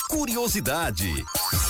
Curiosidade.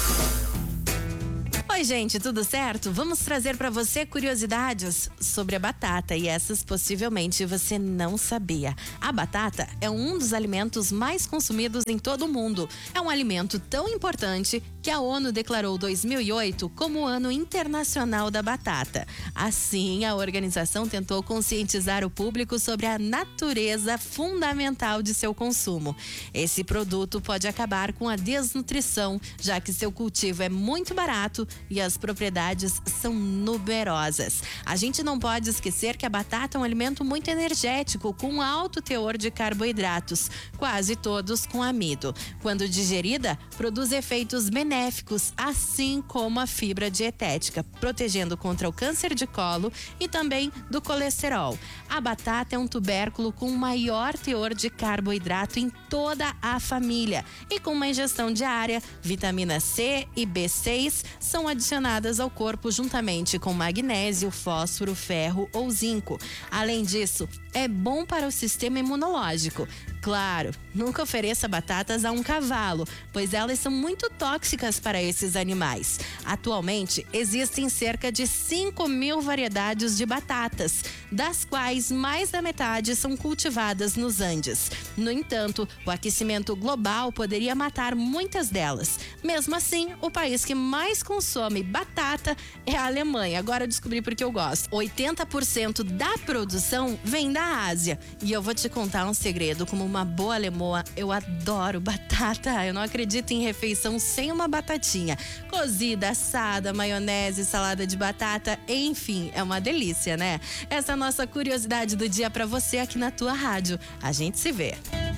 Oi, gente, tudo certo? Vamos trazer para você curiosidades sobre a batata, e essas possivelmente você não sabia. A batata é um dos alimentos mais consumidos em todo o mundo. É um alimento tão importante que a ONU declarou 2008 como o Ano Internacional da Batata. Assim, a organização tentou conscientizar o público sobre a natureza fundamental de seu consumo. Esse produto pode acabar com a desnutrição, já que seu cultivo é muito barato e as propriedades são numerosas. A gente não pode esquecer que a batata é um alimento muito energético, com alto teor de carboidratos, quase todos com amido. Quando digerida, produz efeitos benéficos, assim como a fibra dietética, protegendo contra o câncer de colo e também do colesterol. A batata é um tubérculo com maior teor de carboidrato em toda a família e com uma ingestão diária, vitamina C e B6 são adicionadas ao corpo juntamente com magnésio, fósforo, ferro ou zinco. Além disso, é bom para o sistema imunológico. Claro, nunca ofereça batatas a um cavalo, pois elas são muito tóxicas para esses animais. Atualmente, existem cerca de 5.000 variedades de batatas, das quais mais da metade são cultivadas nos Andes. No entanto, o aquecimento global poderia matar muitas delas. Mesmo assim, o país que mais consome batata é a Alemanha. Agora eu descobri porque eu gosto. 80% da produção vem da Ásia. E eu vou te contar um segredo, como uma boa lemoa, eu adoro batata. Eu não acredito em refeição sem uma batatinha. Cozida, assada, maionese, salada de batata, enfim, é uma delícia, né? Essa é a nossa curiosidade do dia pra você aqui na tua rádio. A gente se vê.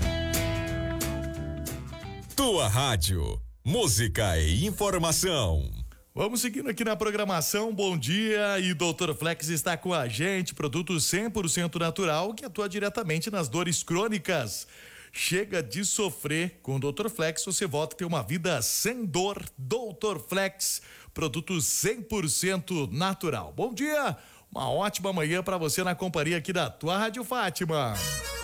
Tua rádio, música e informação. Vamos seguindo aqui na programação, bom dia, e Dr. Flex está com a gente, produto 100% natural que atua diretamente nas dores crônicas. Chega de sofrer, com o Dr. Flex você volta a ter uma vida sem dor. Dr. Flex, produto 100% natural. Bom dia, uma ótima manhã para você na companhia aqui da tua Rádio Fátima.